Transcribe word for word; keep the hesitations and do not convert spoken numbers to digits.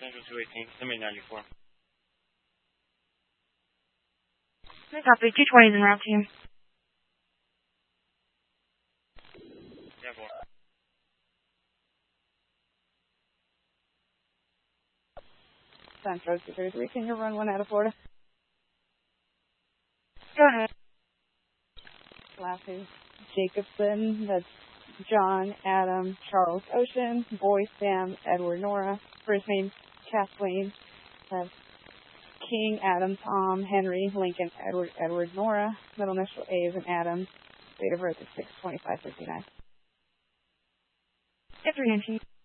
Central two eighteen, Semi ninety-four. I copy. two twenty is en route to you. Yeah, four. Central two thirty-three, can you run one out of Florida? Go ahead. Last name Jacobson, that's John, Adam, Charles, Ocean, Boy, Sam, Edward, Nora. First name Kathleen, that's King, Adam, Tom, Henry, Lincoln, Edward, Edward, Nora. Middle initial A is an Adam. Date of birth is six twenty-five fifty-nine. Get three inches.